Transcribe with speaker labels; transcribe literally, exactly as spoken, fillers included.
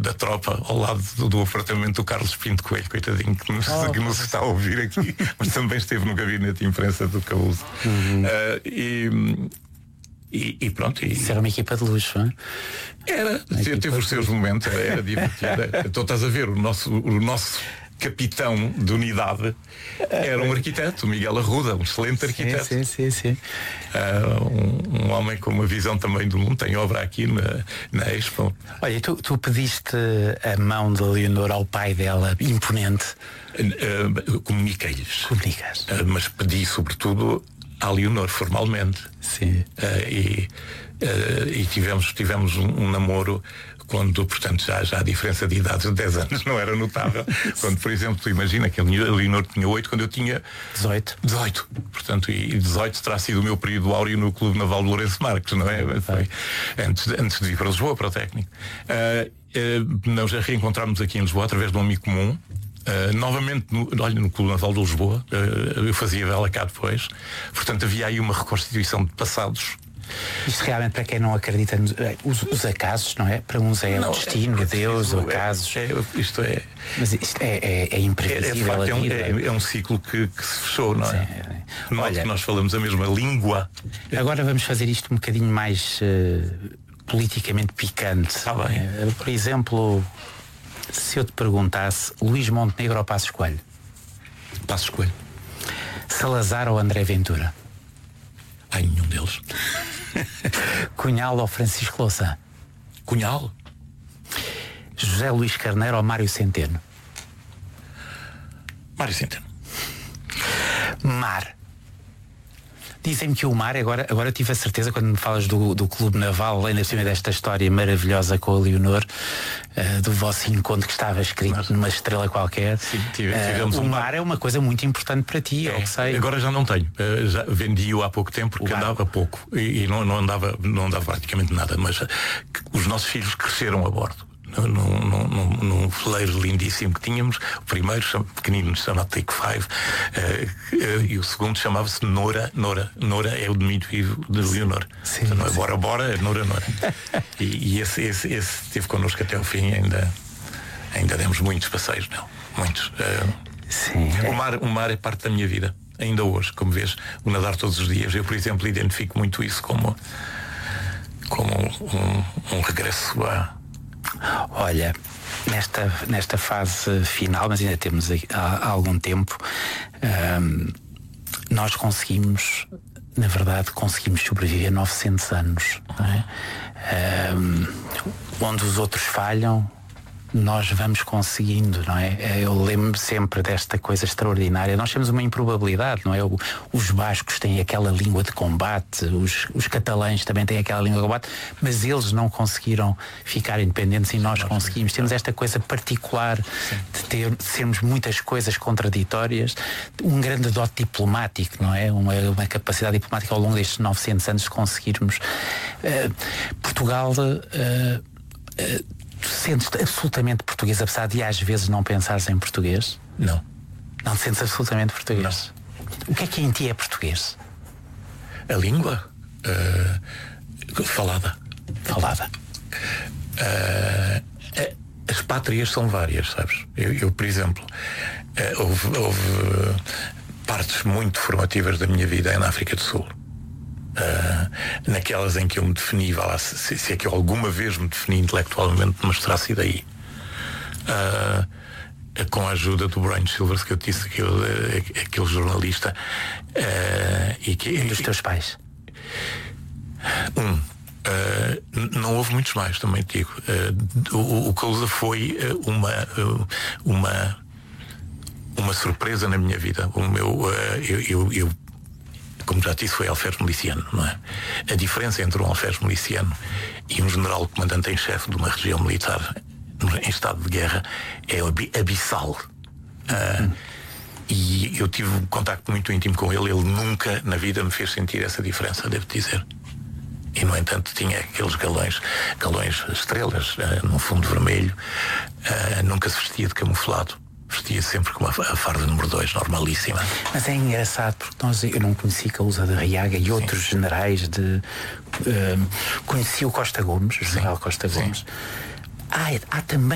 Speaker 1: da tropa ao lado do, do apartamento do Carlos Pinto Coelho, coitadinho, que nos, oh, que nos está a ouvir aqui, mas também esteve no gabinete de imprensa do Causo. Uhum. Uh, e, e, e pronto. E...
Speaker 2: Isso era uma equipa de luxo, não é?
Speaker 1: Era, teve os seus momentos, era, era divertido. Então estás a ver, o nosso, o nosso capitão de unidade era um arquiteto, o Miguel Arruda, um excelente arquiteto.
Speaker 2: Sim, sim, sim, sim.
Speaker 1: Uh, um, um homem com uma visão também do mundo, tem obra aqui na, na Expo.
Speaker 2: Olha, tu, tu pediste a mão de Leonor ao pai dela, imponente.
Speaker 1: Uh, Comuniquei-lhes.
Speaker 2: Comunicas.
Speaker 1: Uh, mas pedi sobretudo à Leonor formalmente.
Speaker 2: Sim.
Speaker 1: Uh, e uh, e tivemos, tivemos um, um namoro quando, portanto, já, já a diferença de idades de dez anos não era notável. Quando, por exemplo, tu imagina que a Leonor tinha oito, quando eu tinha
Speaker 2: dezoito.
Speaker 1: dezoito. Portanto, e dezoito terá sido o meu período áureo no Clube Naval de Lourenço Marques, não é? Foi antes, antes de ir para Lisboa, para o técnico. Uh, uh, nós já reencontramos aqui em Lisboa através de um amigo comum. Uh, novamente, no, olha, no Clube Naval de Lisboa, uh, eu fazia vela cá depois. Portanto, havia aí uma reconstituição de passados.
Speaker 2: Isto realmente, para quem não acredita nos os, os acasos, não é? Para uns é não, o destino, é, Deus, o acasos.
Speaker 1: É, é, isto é.
Speaker 2: Mas isto é, é, é imprevisível. É, é,
Speaker 1: é, um, é, é um ciclo que, que se fechou, não é? Sim, é. Olha, nós falamos a mesma língua.
Speaker 2: Agora vamos fazer isto um bocadinho mais uh, politicamente picante.
Speaker 1: Tá bem.
Speaker 2: Uh, por exemplo, se eu te perguntasse Luís Montenegro ou Passos Coelho?
Speaker 1: Passos Coelho.
Speaker 2: Salazar ou André Ventura?
Speaker 1: Ai, nenhum deles.
Speaker 2: Cunhal ou Francisco Louçã?
Speaker 1: Cunhal.
Speaker 2: José Luís Carneiro ou Mário Centeno?
Speaker 1: Mário Centeno.
Speaker 2: Mar. Dizem-me que o mar, agora, agora tive a certeza quando me falas do, do Clube Naval, ainda por cima desta história maravilhosa com a Leonor, uh, do vosso encontro que estava escrito Mas, numa estrela qualquer.
Speaker 1: Sim, tivemos
Speaker 2: uh, o
Speaker 1: um
Speaker 2: mar é uma coisa muito importante para ti,
Speaker 1: é,
Speaker 2: eu sei.
Speaker 1: Agora já não tenho. Uh, já vendi-o há pouco tempo porque andava pouco e, e não, não, andava, não andava praticamente nada, mas uh, os nossos filhos cresceram a bordo. Num, num, num, num veleiro lindíssimo que tínhamos. O primeiro, pequenino, chama Take Five, uh, uh, e o segundo chamava-se Nora. Nora Nora é o diminutivo de Leonor.
Speaker 2: Sim,
Speaker 1: então,
Speaker 2: sim.
Speaker 1: Bora, bora, é Nora, Nora. e e esse, esse, esse esteve connosco até o fim. Ainda, ainda demos muitos passeios, não? Muitos. Uh,
Speaker 2: sim.
Speaker 1: O mar, o mar é parte da minha vida, ainda hoje, como vês, o nadar todos os dias. Eu, por exemplo, identifico muito isso como, como um, um regresso a.
Speaker 2: Olha, nesta, nesta fase final, mas ainda temos há, há algum tempo, hum, nós conseguimos, na verdade, conseguimos sobreviver novecentos anos, não é? Hum, onde os outros falham, nós vamos conseguindo, não é? Eu lembro sempre desta coisa extraordinária. Nós temos uma improbabilidade, não é? Os bascos têm aquela língua de combate, os, os catalães também têm aquela língua de combate, mas eles não conseguiram ficar independentes e nós conseguimos. Temos esta coisa particular de, ter, de sermos muitas coisas contraditórias, um grande dote diplomático, não é? Uma, uma capacidade diplomática ao longo destes novecentos anos de conseguirmos. Uh, Portugal... Uh, uh, Tu sentes-te absolutamente português, apesar de às vezes não pensares em português?
Speaker 1: Não.
Speaker 2: Não te sentes absolutamente português?
Speaker 1: Não.
Speaker 2: O que é que em ti é português?
Speaker 1: A língua uh, falada.
Speaker 2: Falada.
Speaker 1: Uh, as pátrias são várias, sabes? Eu, eu por exemplo, uh, houve, houve partes muito formativas da minha vida na África do Sul. Uh, naquelas em que eu me defini, vá lá, se, se é que eu alguma vez me defini intelectualmente, mas terá sido aí. Uh, com a ajuda do Brian Silvers, que eu disse, aquele, aquele jornalista. Uh, e que,
Speaker 2: um dos teus pais?
Speaker 1: Um. Uh, não houve muitos mais, também te digo. Uh, o, o Causa foi uh, uma, uh, uma, uma surpresa na minha vida. O meu, uh, eu, eu, eu como já disse, foi alferes miliciano, não é? A diferença entre um alferes miliciano e um general comandante em chefe de uma região militar em estado de guerra é abissal. Uh, e eu tive um contacto muito íntimo com ele. Ele nunca na vida me fez sentir essa diferença, devo dizer. E no entanto tinha aqueles galões, galões estrelas, uh, num fundo vermelho. Uh, nunca se vestia de camuflado. Vestia sempre com a farda número dois, normalíssima.
Speaker 2: Mas é engraçado porque nós, eu não conheci Causa de Arriaga e Sim. outros generais de. Uh, conheci o Costa Gomes, o general Costa Gomes. Há, há também